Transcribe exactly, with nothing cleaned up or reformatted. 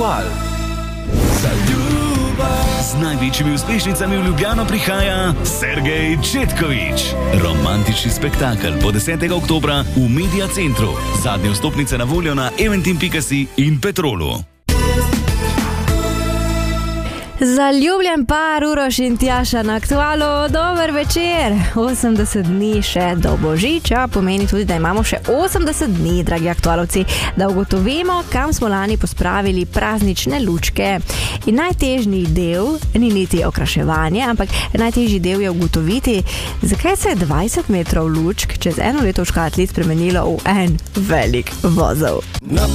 Z največjimi uspešnicami v Ljubljano prihaja Sergej Četkovič. Romantični spektakel bo desetega oktobra v Media Centru. Zadnje vstopnice na voljo na eventim pika si in Petrolu. Zaljubljen par Uroš in Tjaša na Aktualu, dober večer. osemdeset dni še do Božiča, pomeni tudi, da imamo še osemdeset dni, dragi aktualovci, da ugotovimo, kam smo lani pospravili praznične lučke. In najtežji del ni niti okraševanje, ampak najtežji del je ugotoviti, zakaj se je dvajset metrov lučk čez eno leto v škatli spremenilo v en velik vozel.